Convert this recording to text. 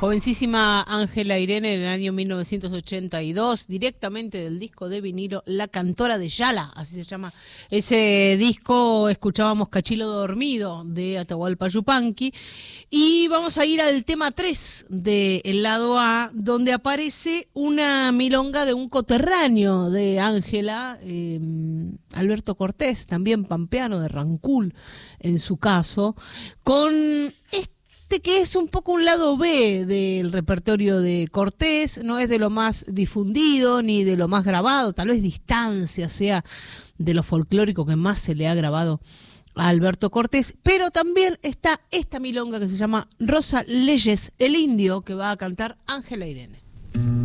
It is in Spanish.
Jovencísima Ángela Irene en el año 1982, directamente del disco de vinilo La Cantora de Yala, así se llama. Ese disco escuchábamos Cachilo Dormido de Atahualpa Yupanqui. Y vamos a ir al tema 3 del lado A, donde aparece una milonga de un coterráneo de Ángela, Alberto Cortés, también pampeano de Rancul en su caso, con que es un poco un lado B del repertorio de Cortés, no es de lo más difundido ni de lo más grabado, tal vez Distancia sea de lo folclórico que más se le ha grabado a Alberto Cortés, pero también está esta milonga que se llama Rosa Leyes, el Indio, que va a cantar Ángela Irene.